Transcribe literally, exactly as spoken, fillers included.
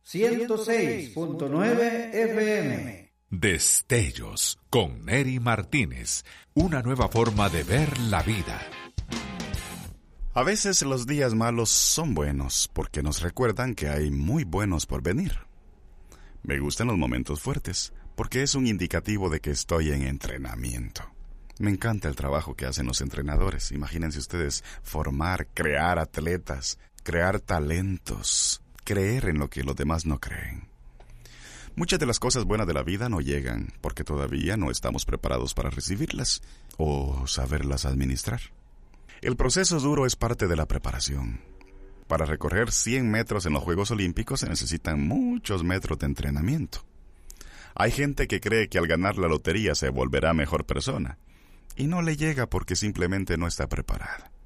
ciento seis punto nueve F M. Destellos con Neri Martínez, una nueva forma de ver la vida. A veces los días malos son buenos porque nos recuerdan que hay muy buenos por venir. Me gustan los momentos fuertes porque es un indicativo de que estoy en entrenamiento. Me encanta el trabajo que hacen los entrenadores. Imagínense ustedes formar, crear atletas, crear talentos, creer en lo que los demás no creen. Muchas de las cosas buenas de la vida no llegan porque todavía no estamos preparados para recibirlas o saberlas administrar. El proceso duro es parte de la preparación. Para recorrer cien metros en los Juegos Olímpicos se necesitan muchos metros de entrenamiento. Hay gente que cree que al ganar la lotería se volverá mejor persona y no le llega porque simplemente no está preparada.